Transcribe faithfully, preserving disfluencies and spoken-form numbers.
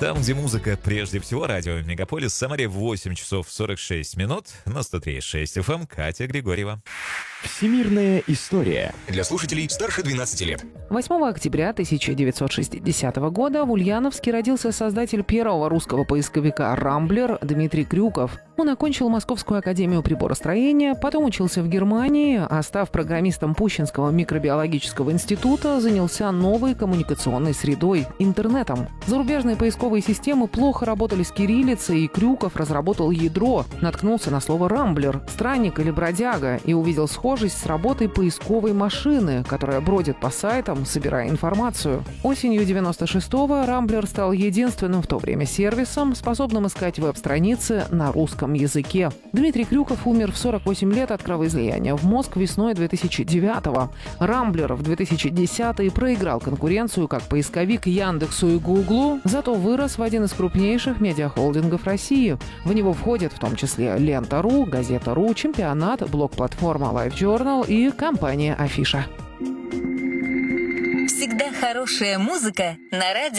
Там, где музыка прежде всего, радио Мегаполис, в Самаре восемь часов сорок шесть минут, на сто три и шесть эф эм, Катя Григорьева. Всемирная история. Для слушателей старше двенадцати лет. восьмого октября тысяча девятьсот шестидесятого года в Ульяновске родился создатель первого русского поисковика «Рамблер» Дмитрий Крюков. Он окончил Московскую академию приборостроения, потом учился в Германии, а став программистом Пущинского микробиологического института, занялся новой коммуникационной средой – интернетом. Зарубежные поисковые системы плохо работали с кириллицей, и Крюков разработал ядро, наткнулся на слово «рамблер» – странник или бродяга, и увидел схожесть с работой поисковой машины, которая бродит по сайтам, собирая информацию. Осенью девяносто шестого «Рамблер» стал единственным в то время сервисом, способным искать веб-страницы на русском языке. Дмитрий Крюков умер в сорок восемь лет от кровоизлияния в мозг весной две тысячи девятого. «Рамблер» в две тысячи десятом проиграл конкуренцию как поисковик Яндексу и Гуглу, зато вырос в один из крупнейших медиахолдингов России. В него входят в том числе Лента.ру, Газета.ру, Чемпионат, блог-платформа LiveJournal и компания Афиша. Всегда хорошая музыка на радио.